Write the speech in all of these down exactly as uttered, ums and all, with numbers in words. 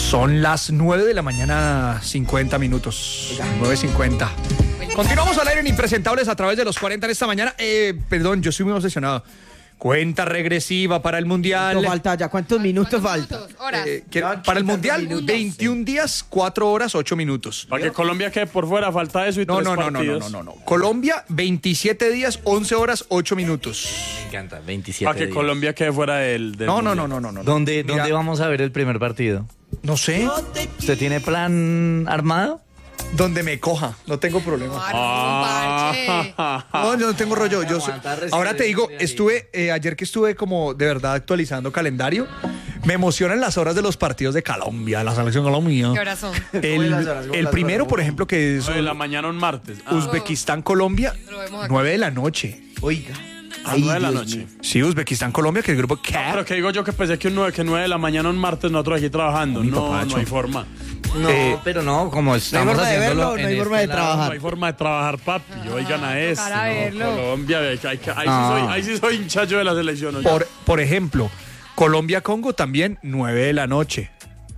Son las nueve de la mañana, cincuenta minutos. nueve cincuenta. Continuamos al aire en Impresentables a través de los cuarenta en esta mañana. Eh, perdón, yo soy muy obsesionado. Cuenta regresiva para el Mundial. ¿Cuánto falta ya? ¿Cuántos minutos ¿Cuántos falta? minutos? Horas. Eh, que- para el Mundial, minutos. veintiún días, cuatro horas, ocho minutos. Para que Colombia quede por fuera, falta eso y No, tres no, no, no, no, partidos. no, no, no. Colombia, veintisiete días, once horas, ocho minutos. Me encanta, veintisiete Para que días. Colombia quede fuera del, del No, no, Mundial. no, no, no, no. ¿Dónde, Mira, ¿Dónde vamos a ver el primer partido? No sé, ¿Usted tiene plan armado? donde me coja, no tengo problema. Ah. Un parche. No, yo no tengo rollo. Yo soy- Aguanta, recibe ahora te digo, de ahí. estuve, eh, ayer que estuve como de verdad actualizando calendario, me emocionan las horas de los partidos de Colombia, la selección Colombia. ¿Qué horas son? El, las horas? ¿Cómo el las primero, horas? por ejemplo, que es nueve de la mañana un martes. Ah, Uzbekistán-Colombia, Lo vemos aquí. nueve de la noche. Oiga. a nueve de la Dios noche. mío. Sí, Uzbekistán-Colombia, que es el grupo C A Pero que digo yo que pensé que un nueve, que nueve de la mañana un martes nosotros aquí trabajando. Mi No, papacho. no hay forma. No, Eh, pero no, como estamos forma de haciéndolo verlo, no en hay este forma de lado. trabajar. No hay forma de trabajar, papi. Oigan a este. Para no, verlo. Colombia, hay que- hay que- ahí, sí Ah. soy, ahí sí soy hinchacho de la selección. oiga. Por, por ejemplo, Colombia-Congo también, nueve de la noche.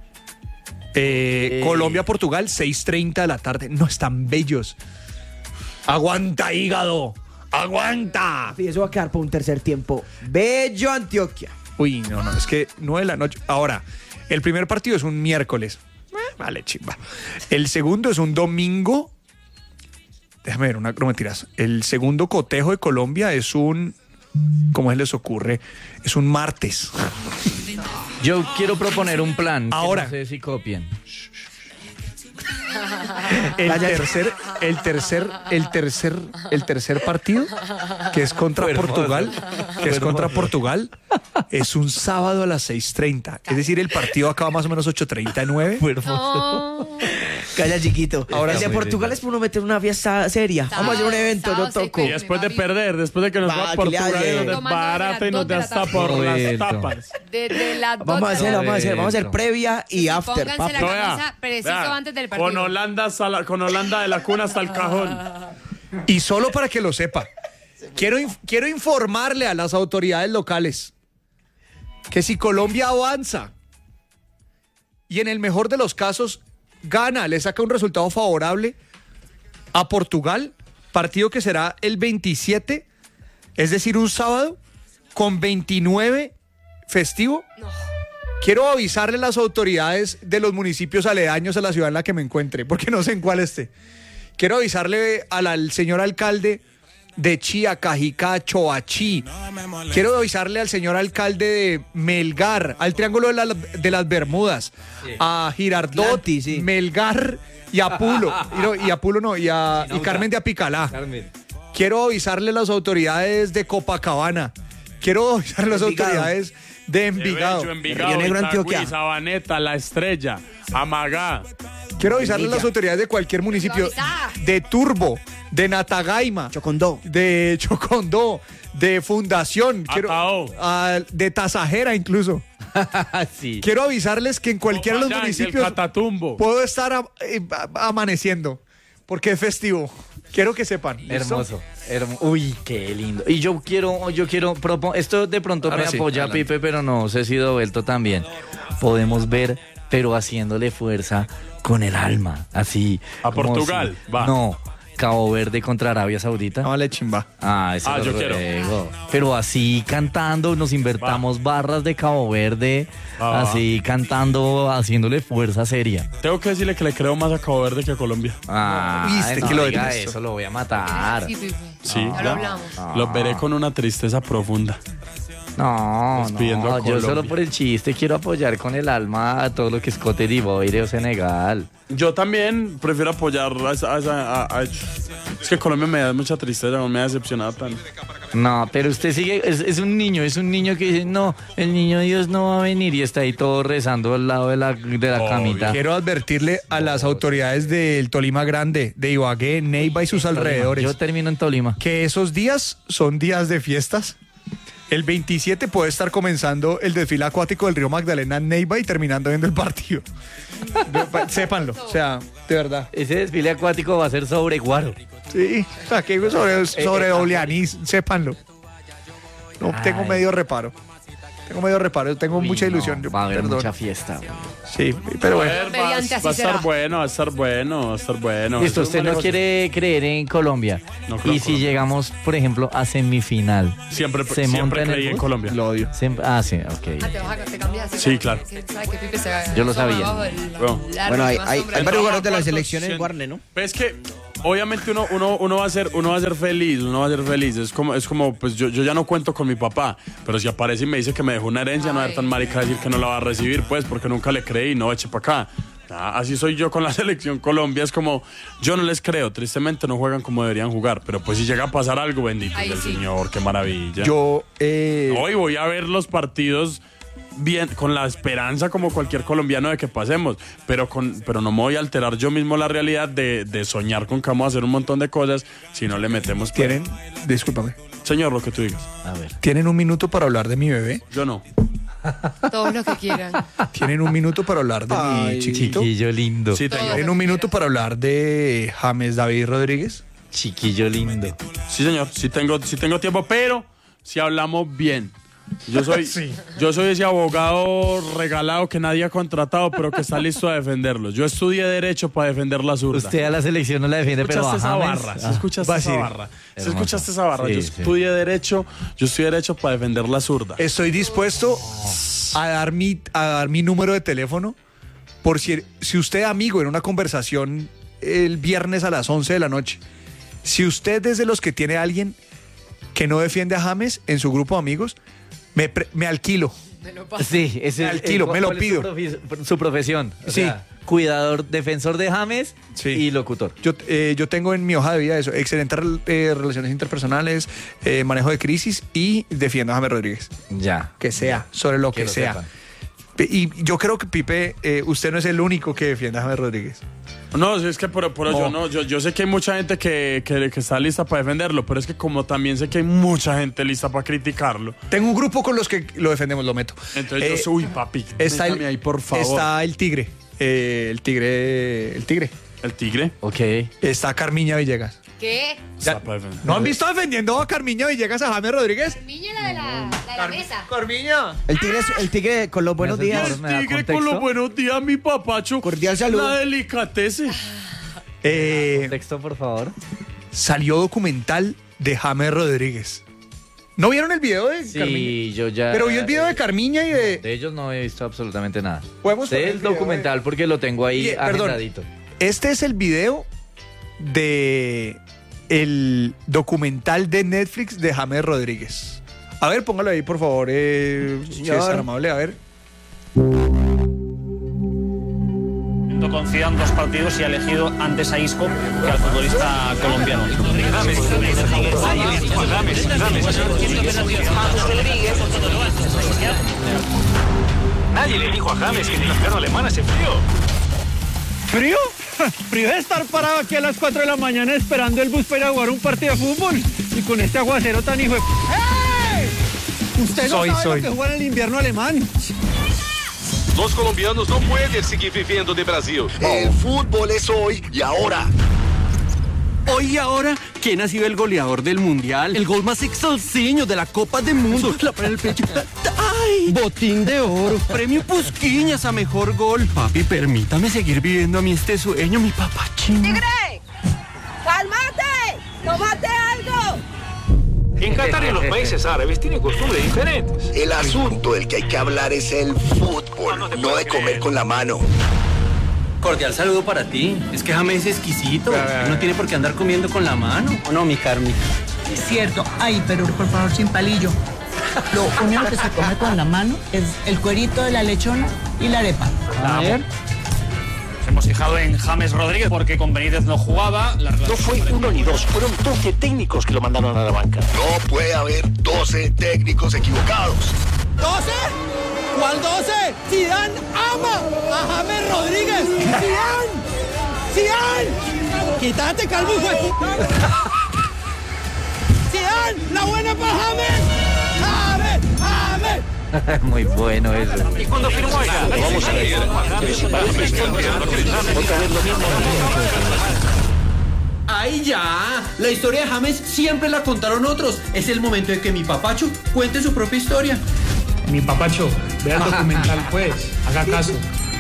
Eh, Eh. Colombia-Portugal, seis treinta de la tarde. No están bellos. Aguanta, hígado. Aguanta. Y eso va a quedar por un tercer tiempo. Bello Antioquia. Uy, no, no, es que nueve de la noche. Ahora, el primer partido es un miércoles. Eh, Vale, chimba. El segundo es un domingo. Déjame ver, una, no mentiras. El segundo cotejo de Colombia es un. ¿Cómo se les ocurre? Es un martes. Yo quiero proponer un plan. que Ahora. No sé si copien. El tercer, el tercer, el tercer, el tercer partido, que es contra Fue hermoso. Portugal, que es Fue contra hermoso. Portugal, es un sábado a las seis treinta. Es decir, el partido acaba más o menos ocho treinta y nueve. Fue hermoso. No. Calla, chiquito. Ahora el de sí. Portugal es por uno meter una fiesta seria. Vamos a hacer un evento, yo Sábado, toco. Y después de perder, después de que nos Va, va a que le Portugal hace. y nos Tomando desbarata y desde las nos dos de la desta tarde. por las Roberto. tapas. Desde las dos Vamos a de hacer, la vamos a hacer, vamos a hacer Roberto. previa y after, Pónganse papi. la No, camisa vea, preciso vea, antes del partido. Con Holanda, sala- con Holanda de la cuna hasta el cajón. Y solo para que lo sepa, quiero, inf- quiero informarle a las autoridades locales que si Colombia avanza y en el mejor de los casos gana, le saca un resultado favorable a Portugal, partido que será el veintisiete, es decir, un sábado, con veintinueve festivo. Quiero avisarle a las autoridades de los municipios aledaños a la ciudad en la que me encuentre, porque no sé en cuál esté. Quiero avisarle al, al señor alcalde de Chía, Cajicá, Choachí. Quiero avisarle al señor alcalde de Melgar, al Triángulo de, la- de las Bermudas, a Girardot, Atlantis, sí. Melgar y Apulo. Y, no, y Apulo no, y, a, y Carmen de Apicalá. Carmen. Quiero avisarle a las autoridades de Copacabana. Quiero avisarle a las Envigado. autoridades de Envigado. Bello, Envigado, Río Negro, Itagüí, Antioquia. Sabaneta, La Estrella, Amagá. Quiero avisarle a las Villa. autoridades de cualquier municipio, Avisa. de Turbo, de Natagaima, Chocondó. de Chocondó, de Fundación, quiero, Atao. ah, de Tasajera incluso. Sí. Quiero avisarles que en cualquiera de los Popayán, municipios El Catatumbo. puedo estar a- eh, a- amaneciendo, porque es festivo. Quiero que sepan. ¿listo? Hermoso. hermo- Uy, qué lindo. Y yo quiero, yo quiero proponer, esto de pronto Ahora me sí, apoya adelante. Pipe, pero no sé si Dobelto también. Podemos ver, pero haciéndole fuerza con el alma, así. ¿A como Portugal? si- Va. No, Cabo Verde contra Arabia Saudita. No vale chimba. Ah, ese Ah, lo yo quiero. ruego. Pero así cantando, nos invertamos barras de Cabo Verde, Va, va, así cantando, haciéndole fuerza seria. Tengo que decirle que le creo más a Cabo Verde que a Colombia. Ah, ¿Viste no que lo diga detesto? eso, lo voy a matar. Sí, Pipe. Sí, Ya lo ya. hablamos. Los veré con una tristeza profunda. No, Despidiendo a no, yo Colombia. solo por el chiste quiero apoyar con el alma a todo lo que es Cote d'Ivoire o Senegal. Yo también prefiero apoyar a esa... a esa- a- a- es que Colombia me da mucha tristeza, no me ha decepcionado tanto. No, pero usted sigue, es, es un niño, es un niño que dice, no, el niño Dios no va a venir y está ahí todo rezando al lado de la, de la Obvio. camita. Quiero advertirle a las autoridades del Tolima Grande, de Ibagué, Neiva y sus alrededores, Yo termino en Tolima. que esos días son días de fiestas. El veintisiete puede estar comenzando el desfile acuático del río Magdalena en Neiva y terminando viendo el partido. Sépanlo, o sea, de verdad. Ese desfile acuático va a ser sobre Guaro. Sí, o sea, que sobre, sobre eh, doble anís, sépanlo. No tengo Ay. medio reparo. Tengo medio reparo, tengo Uy, mucha no, ilusión. yo- va a haber perdón. mucha fiesta. güey. Sí, pero A bueno. ver, va, Mediante así va a estar será. bueno, va a estar bueno, va a estar bueno. Listo, Eso es usted un no negocio. quiere creer en Colombia. No creo y en si Colombia. llegamos, por ejemplo, a semifinal. Siempre, ¿Se monta siempre en el creí en bus? Colombia. Lo odio. Siempre- ah, sí, Ah, ok. te vas a te cambias. Sí, claro. Yo lo sabía. Bueno. Bueno, hay, hay, hay varios jugadores de la Cuartos, selección en cien. Guarne, ¿no? Pues es que obviamente uno, uno, uno va a ser, uno va a ser feliz, uno va a ser feliz. Es como, es como pues yo, yo ya no cuento con mi papá, pero si aparece y me dice que me dejó una herencia, no va a ser tan marica decir que no la va a recibir, pues, porque nunca le creí, no eche para acá. Ah, así soy yo con la selección Colombia, es como, yo no les creo, tristemente no juegan como deberían jugar, pero pues si llega a pasar algo, bendito Ay, del sí. Señor, qué maravilla. Yo, eh, Hoy voy a ver los partidos bien, con la esperanza como cualquier colombiano de que pasemos, pero con, pero no me voy a alterar yo mismo la realidad de, de soñar con que vamos a hacer un montón de cosas si no le metemos. tienen, discúlpame, Señor, lo que tú digas. A ver. tienen un minuto para hablar de mi bebé. Yo no. Todos los que quieran. Tienen un minuto para hablar de Ay, mi chiquito. Chiquillo lindo. Sí, tengo. Tienen un minuto para hablar de James David Rodríguez. Chiquillo lindo. Sí, señor. Sí tengo, sí tengo tiempo, pero si hablamos bien. Yo soy, yo soy ese abogado regalado que nadie ha contratado, pero que está listo a defenderlos. Yo estudié Derecho para defender la zurda. Usted a la selección no la defiende, pero a ¿Escuchaste esa James, barra? ¿Sí ah, escuchaste esa Basile. barra? ¿Sí Hermoso. escuchaste esa barra? Sí, yo sí. estudié Derecho, yo estudié Derecho para defender la zurda. Estoy dispuesto a dar mi, a dar mi número de teléfono por si, si usted, amigo, en una conversación el viernes a las once de la noche, si usted es de los que tiene a alguien que no defiende a James en su grupo de amigos, me, pre- me alquilo. Me lo paso. Sí, ese Al kilo, me lo ¿cuál es pido. Su, profi- su profesión. O Sí. sea, cuidador, defensor de James Sí. y locutor. Yo, eh, yo tengo en mi hoja de vida eso, excelentes rel- eh, relaciones interpersonales, eh, manejo de crisis y defiendo a James Rodríguez. Ya. Que sea, sobre lo que, lo sea. sepan. Pe- Y yo creo que, Pipe, eh, usted no es el único que defiende a James Rodríguez. No, es que por, por yo no, yo, yo sé que hay mucha gente que, que, que está lista para defenderlo, pero es que como también sé que hay mucha gente lista para criticarlo. Tengo un grupo con los que lo defendemos, lo meto. Entonces Eh, yo soy, uy, papi, Está el, métame ahí, por favor. está el Tigre. eh, el Tigre. El Tigre. El tigre. Ok. Está Carmiña Villegas. ¿Qué? Ya- Está para defender. ¿No han visto defendiendo a Carmiña Villegas a James Rodríguez? Niña la de la, la, de la mesa. Carmiña. El tigre, es- el tigre con los buenos ¿Me haces días. favor? ¿Me da Tigre contexto? con los buenos días, mi papacho. Cordial saludo. La delicatese. Eh, Texto, por favor. salió documental de James Rodríguez. ¿No vieron el video de Carmiña? Sí, yo ya. Pero vi el video de Carmiña y de. De ellos no he visto absolutamente nada. Podemos Sé poner el el video, documental porque lo tengo ahí Y, eh, perdón. agendadito. Este es el video de el documental de Netflix de James Rodríguez. A ver, póngalo ahí, por favor, eh, si es señor. tan amable, a ver. Con Zidane dos partidos y ha elegido antes a Isco que al futbolista colombiano. Nadie le dijo a James que el mexicano alemán hace frío. ¿Frío? Frío de estar parado aquí a las cuatro de la mañana esperando el bus para ir a jugar un partido de fútbol. Y con este aguacero tan hijo de... ¡Hey! Usted no Soy, sabe soy. lo que juega en el invierno alemán. Los colombianos no pueden seguir viviendo de Brasil. El fútbol es hoy y ahora. Hoy y ahora, ¿quién ha sido el goleador del mundial? El gol más exalciño de la Copa del Mundo. La para el pecho. ¡Ay! Botín de oro. Premio Pusquiñas a mejor gol. Papi, permítame seguir viviendo a mí este sueño, mi papachín. ¡Tigre! ¡Cálmate! ¡Tómate algo! En Qatar y en los países árabes tienen costumbres diferentes. El asunto del que hay que hablar es el fútbol, No, no te no puedo de comer creer. con la mano. Cordial saludo para ti. Es que James es exquisito. No tiene por qué andar comiendo con la mano. ¿O no, mi Carmen? Es cierto. Ay, pero por favor, sin palillo. Lo único que se come con la mano es el cuerito de la lechona y la arepa. A ver. Nos hemos fijado en James Rodríguez porque con Benítez no jugaba. La No fue uno ni dos, fueron doce técnicos que lo mandaron a la banca. No puede haber doce técnicos equivocados. ¿doce? ¿Cuál doce? Zidane ama a James Rodríguez. ¡Zidane! ¡Zidane! ¡Quítate, calvo, hijo de pu- ¡Zidane! ¡La buena para James! ¡James! ¡James! Muy bueno eso. ¿Y cuando firmó allá? Vamos a ver. ¡Ay, ya! La historia de James siempre la contaron otros. Es el momento de que mi papacho cuente su propia historia. Mi papacho, vea el documental, pues. Haga caso.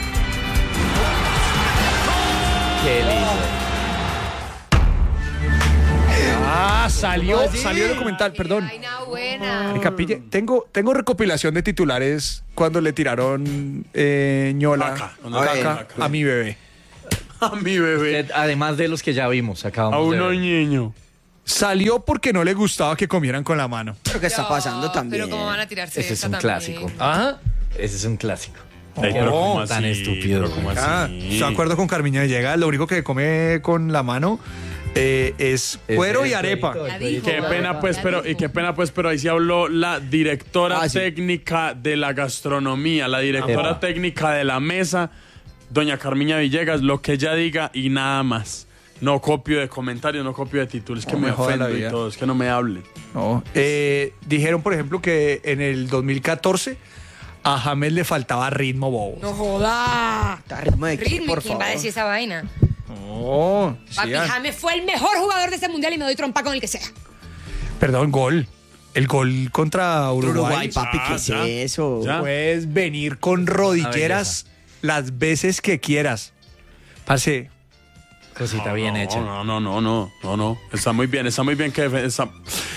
Qué lindo. Ah, salió, salió el documental, perdón. Ay, no, buena. Marica, pille, tengo, tengo recopilación de titulares cuando le tiraron eh, ñola Caca. caca a mi bebé. A mi bebé. Usted, además de los que ya vimos, acabamos A de uno ver. niño. Salió porque no le gustaba que comieran con la mano. Pero ¿qué está pasando No, también? Pero cómo van a tirarse Ese es esa un también. clásico. Ah, Ese es un clásico. Ey, pero Oh, ¿cómo tan así? estúpido. Pero ¿cómo ah, así? estoy de acuerdo con Carmiña Villegas. Lo único que come con la mano eh, es cuero y arepa. Ya dijo. Qué pena pues, Ya pero dijo. y qué pena pues, pero ahí sí habló la directora Ah, sí. técnica de la gastronomía, la directora Epa. técnica de la mesa, doña Carmiña Villegas, lo que ella diga y nada más. No copio de comentarios, no copio de títulos, que No me me joda la ofendo y vida. todo, es que no me hablen. No. Eh, dijeron, por ejemplo, que en el dos mil catorce a James le faltaba ritmo bobo. No joda. ¿Ritmo de qué, Ritmo, por ¿quién va a favor? decir esa vaina? No, sí, Papi ah. James fue el mejor jugador de ese mundial y me doy trompa con el que sea. Perdón, gol. El gol contra Uruguay. Uruguay, papi, ¿qué Ah, es ya. eso? Ya. Puedes venir con rodilleras las veces que quieras. Parce, Cosita bien no, hecha. No, no, no, no, no, no. Está muy bien, está muy bien que defe- está...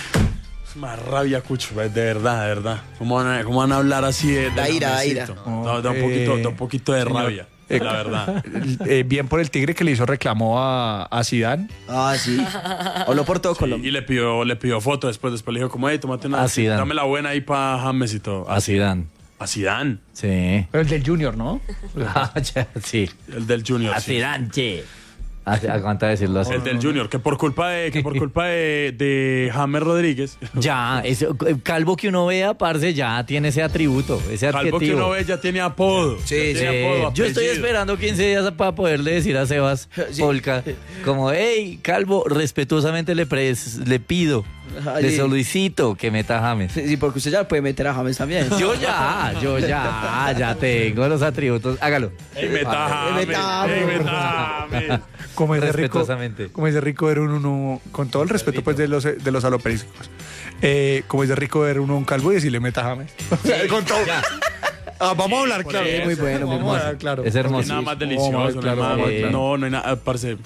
Es más rabia, Cucho, de verdad, de verdad. ¿Cómo van a, cómo van a hablar así de, de Da ira, da Jamesito? ira. Da, da un Eh, poquito, da un poquito de señor, rabia, eh, la verdad. eh, bien por el Tigre que le hizo reclamo a, a Zidane. Ah, sí. Habló por todo Sí, Colombia. y le pidió, le pidió foto después, después le dijo como, hey, tómate una, A Zidane. dame la buena ahí para James y todo. A Zidane. A Zidane, Sí. El del Junior, ¿no? Ah, ya, sí. el del Junior. A sí. Zidane, che. Ah, aguanta decirlo así. El del Junior, que por culpa de, que por culpa de, de James Rodríguez, Ya, ese calvo que uno vea, parce, ya tiene ese atributo, ese algo que adjetivo. uno ve ya tiene apodo. Sí, Ya sí. tiene apodo, Yo estoy apellido. esperando quince días para poderle decir a Sebas Sí. Polka, como, hey, calvo, respetuosamente le, pres- le pido, Ay, le sí. solicito que meta a James. Sí, sí, porque usted ya puede meter a James también. Yo ya, yo ya, ya tengo los atributos. Hágalo. Ey, meta James, meta ey, James. meta James. Como es de rico, Respetuosamente. como es de rico ver un uno, con todo el respeto pues de los de los aloperísticos. Eh, como es de rico ver uno un calvo y decirle meta James. con todo. Ah, vamos a hablar claro. eso, muy bueno, muy Vamos a bueno. hablar claro. Es No hermoso. hay nada más Vamos a delicioso, ver, no, claro, hay nada vamos a más- ver, claro. no, no hay nada, parce.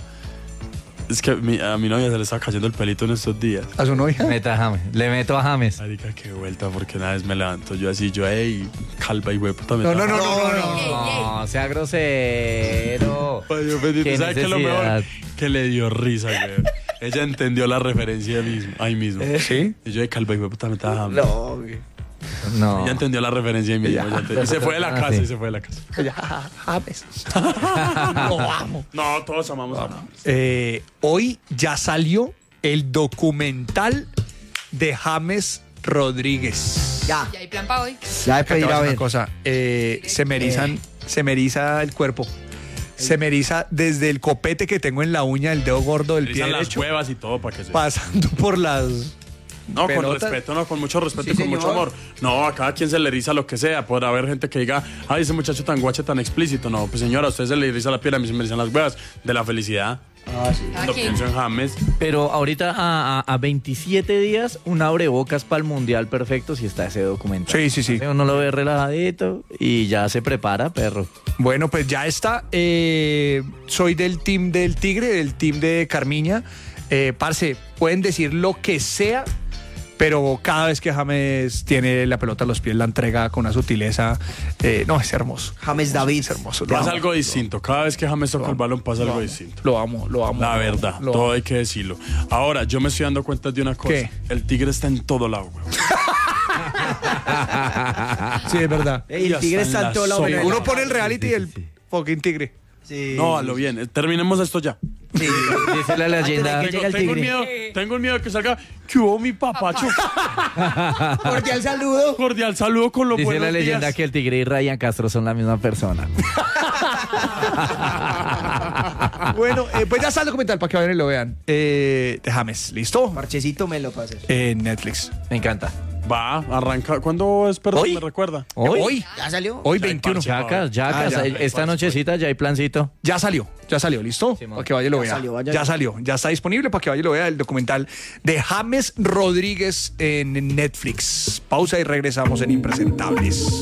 Es que mi- a mi novia se le está cayendo el pelito en estos días. A su novia. Meta a James, le meto a James. Marica, qué vuelta, porque una vez me levanto yo así, yo, ey, calva y hueputa. No, no, no, no, no, no. No, sea grosero. Ay, Dios bendito, Qué ¿sabe qué es lo mejor? necesidad. Que le dio risa, güey. Ella entendió la referencia mismo, ahí mismo. ¿Sí? Y yo de calva y hueputa me estaba James. No, güey. No. Ella entendió la referencia ahí mismo. Ya. ella entendió. Y se fue de la Ah, casa, sí. y se fue de la casa. Ya, James. Lo amo. No, todos amamos a James. Eh, hoy ya salió el documental de James Rodríguez. Ya. Y hay plan para hoy. Ya de Que te pedir voy a a decir ver. una cosa, eh, se me erizan, se me eriza el cuerpo. Se me eriza desde el copete que tengo en la uña del dedo gordo del pie Utilizan las derecho, cuevas y todo para que se... pasando por las... No, con pelotas. respeto, no, con mucho respeto Sí, y con señor. mucho amor. No, a cada quien se le eriza lo que sea. Podrá haber gente que diga, ay, ese muchacho tan guache, tan explícito. No, pues señora, a usted se le eriza la piel, a mí se me erizan las huevas. De la felicidad. Ah, sí. Cada Lo quien. pienso en James. Pero ahorita a, a- a veintisiete días, un abrebocas para el mundial perfecto si está ese documental. Sí, sí, sí. Uno lo ve relajadito y ya se prepara, perro. Bueno, pues ya está. Eh, soy del team del Tigre, del team de Carmiña. Eh, parce, pueden decir lo que sea, pero cada vez que James tiene la pelota a los pies la entrega con una sutileza. Eh, no, es hermoso. James David. Es hermoso. Lo Pasa amo, algo distinto. Cada vez que James toca el balón pasa algo distinto. Lo amo, lo amo. La verdad, Lo todo amo. hay que decirlo. Ahora, yo me estoy dando cuenta de una cosa. ¿Qué? El tigre está en todo lado, güey. Sí, es verdad. Ey, Ya el tigre está en está en la todo lado. sopa. menos en la- Uno pone el reality y el fucking Tigre. Sí. No, a lo bien. Eh, Terminemos esto ya. Sí. Dice la leyenda. Antes de que Tengo, llega el tengo el tigre. miedo, tengo el miedo de que salga. ¿Qué hubo, mi papacho? Cordial saludo. Cordial saludo con los Dice buenos la leyenda días. que el tigre y Ryan Castro son la misma persona. Bueno, eh, pues ya está el documental para que vayan y lo vean. Eh, de James, ¿listo? Parchecito me lo pasa. En Netflix. Me encanta. Va, arranca. ¿Cuándo es? Perdón, ¿Hoy? me recuerda. Hoy. Hoy. ¿Ya salió? Hoy Ya hay veintiuno. parche. Yacas, yacas. Ah, ya. Esta nochecita ya hay plancito. Ya salió, ya salió, ¿listo? Para que vaya y lo Ya vea. salió, vaya. ya salió, ya está disponible para que vaya y lo vea el documental de James Rodríguez en Netflix. Pausa y regresamos en Impresentables.